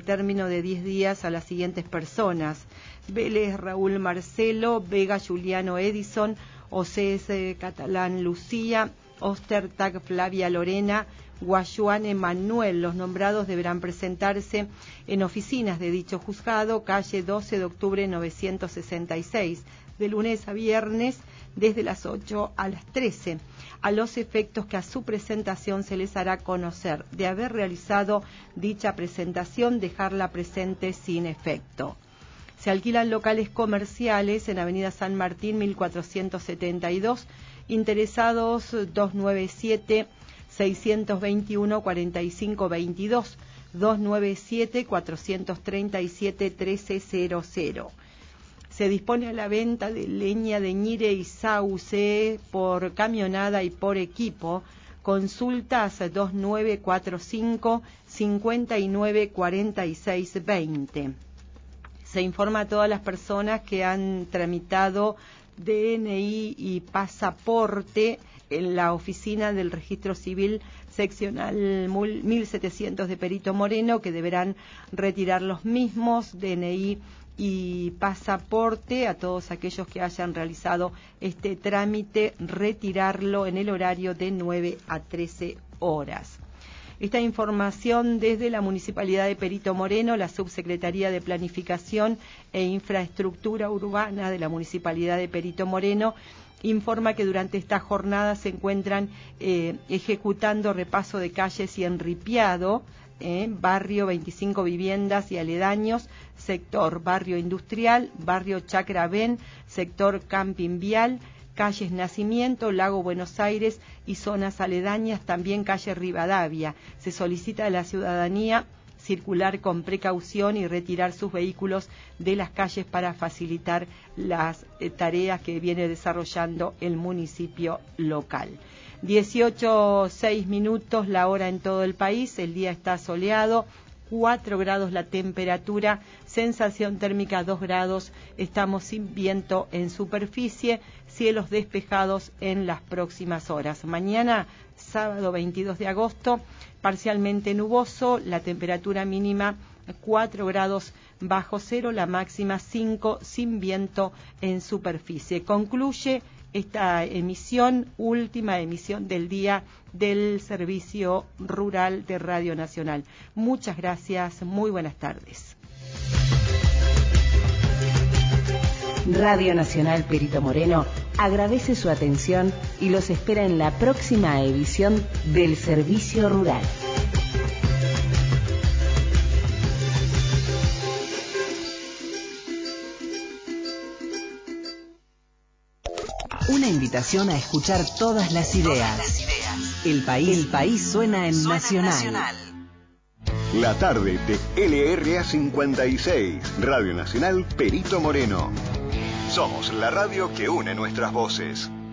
término de 10 días a las siguientes personas: Vélez Raúl Marcelo, Vega Juliano Edison, Océs Catalán Lucía, Ostertag Flavia Lorena, Guayuane Manuel. Los nombrados deberán presentarse en oficinas de dicho juzgado, calle 12 de octubre 966, de lunes a viernes, desde las 8 a las 13, a los efectos que a su presentación se les hará conocer. De haber realizado dicha presentación, dejarla presente sin efecto. Se alquilan locales comerciales en Avenida San Martín 1472, interesados 297-621-4522, 297-437-1300. Se dispone a la venta de leña de ñire y sauce por camionada y por equipo. Consultas 2945-594620. Se informa a todas las personas que han tramitado DNI y pasaporte en la oficina del Registro Civil seccional 1700 de Perito Moreno, que deberán retirar los mismos, DNI y pasaporte. A todos aquellos que hayan realizado este trámite, retirarlo en el horario de 9 a 13 horas. Esta información desde la Municipalidad de Perito Moreno, la Subsecretaría de Planificación e Infraestructura Urbana de la Municipalidad de Perito Moreno informa que durante esta jornada se encuentran ejecutando repaso de calles y enripiado, barrio 25 viviendas y aledaños, sector barrio industrial, barrio Chacra Ben, sector camping vial, calles Nacimiento, Lago Buenos Aires y zonas aledañas, también calle Rivadavia. Se solicita a la ciudadanía circular con precaución y retirar sus vehículos de las calles para facilitar las tareas que viene desarrollando el municipio local. 18:06 la hora en todo el país, el día está soleado, 4 grados la temperatura, sensación térmica 2 grados, estamos sin viento en superficie, cielos despejados en las próximas horas. Mañana, sábado 22 de agosto, parcialmente nuboso, la temperatura mínima 4 grados bajo cero, la máxima 5, sin viento en superficie. Concluye esta emisión, última emisión del día del Servicio Rural de Radio Nacional. Muchas gracias, muy buenas tardes. Radio Nacional Perito Moreno agradece su atención y los espera en la próxima edición del Servicio Rural. Una invitación a escuchar todas las ideas. El país suena en Nacional. La tarde de LRA 56, Radio Nacional Perito Moreno. Somos la radio que une nuestras voces.